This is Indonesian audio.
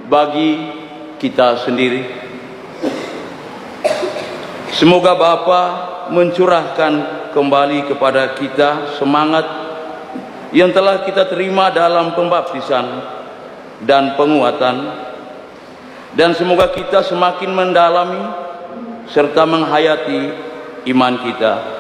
bagi kita sendiri. Semoga Bapa mencurahkan kembali kepada kita semangat yang telah kita terima dalam pembaptisan dan penguatan, dan semoga kita semakin mendalami serta menghayati iman kita.